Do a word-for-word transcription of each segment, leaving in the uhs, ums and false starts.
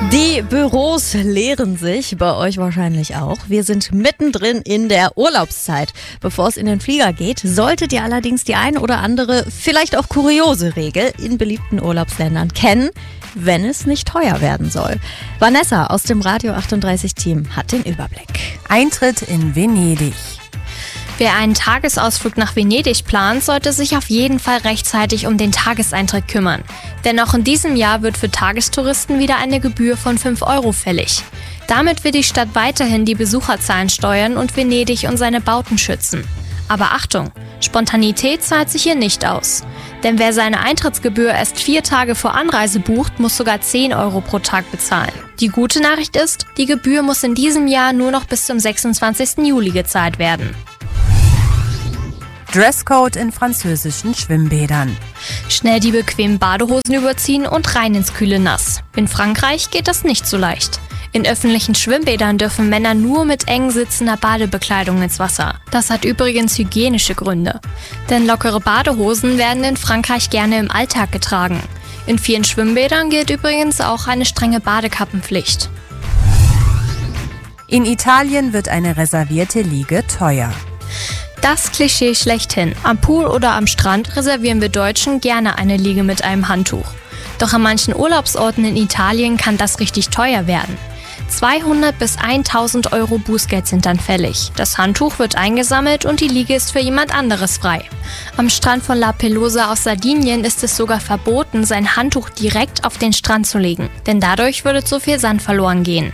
Die Büros leeren sich, bei euch wahrscheinlich auch. Wir sind mittendrin in der Urlaubszeit. Bevor es in den Flieger geht, solltet ihr allerdings die ein oder andere, vielleicht auch kuriose Regel in beliebten Urlaubsländern kennen, wenn es nicht teuer werden soll. Vanessa aus dem Radio achtunddreißig Team hat den Überblick. Eintritt in Venedig. Wer einen Tagesausflug nach Venedig plant, sollte sich auf jeden Fall rechtzeitig um den Tageseintritt kümmern. Denn auch in diesem Jahr wird für Tagestouristen wieder eine Gebühr von fünf Euro fällig. Damit will die Stadt weiterhin die Besucherzahlen steuern und Venedig und seine Bauten schützen. Aber Achtung, Spontanität zahlt sich hier nicht aus. Denn wer seine Eintrittsgebühr erst vier Tage vor Anreise bucht, muss sogar zehn Euro pro Tag bezahlen. Die gute Nachricht ist, die Gebühr muss in diesem Jahr nur noch bis zum sechsundzwanzigsten Juli gezahlt werden. Dresscode in französischen Schwimmbädern. Schnell die bequemen Badehosen überziehen und rein ins kühle Nass. In Frankreich geht das nicht so leicht. In öffentlichen Schwimmbädern dürfen Männer nur mit eng sitzender Badebekleidung ins Wasser. Das hat übrigens hygienische Gründe. Denn lockere Badehosen werden in Frankreich gerne im Alltag getragen. In vielen Schwimmbädern gilt übrigens auch eine strenge Badekappenpflicht. In Italien wird eine reservierte Liege teuer. Das Klischee schlechthin. Am Pool oder am Strand reservieren wir Deutschen gerne eine Liege mit einem Handtuch. Doch an manchen Urlaubsorten in Italien kann das richtig teuer werden. zweihundert bis tausend Euro Bußgeld sind dann fällig. Das Handtuch wird eingesammelt und die Liege ist für jemand anderes frei. Am Strand von La Pelosa aus Sardinien ist es sogar verboten, sein Handtuch direkt auf den Strand zu legen. Denn dadurch würde zu viel Sand verloren gehen.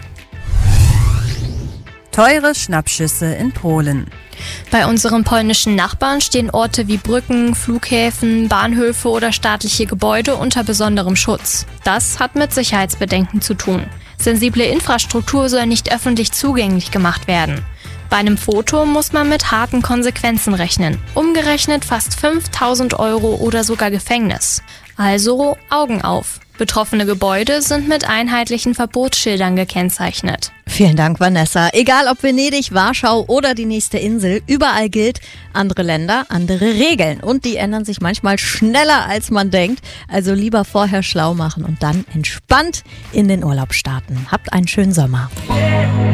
Teure Schnappschüsse in Polen. Bei unseren polnischen Nachbarn stehen Orte wie Brücken, Flughäfen, Bahnhöfe oder staatliche Gebäude unter besonderem Schutz. Das hat mit Sicherheitsbedenken zu tun. Sensible Infrastruktur soll nicht öffentlich zugänglich gemacht werden. Bei einem Foto muss man mit harten Konsequenzen rechnen. Umgerechnet fast fünftausend Euro oder sogar Gefängnis. Also Augen auf. Betroffene Gebäude sind mit einheitlichen Verbotsschildern gekennzeichnet. Vielen Dank, Vanessa. Egal ob Venedig, Warschau oder die nächste Insel, überall gilt, andere Länder, andere Regeln. Und die ändern sich manchmal schneller, als man denkt. Also lieber vorher schlau machen und dann entspannt in den Urlaub starten. Habt einen schönen Sommer.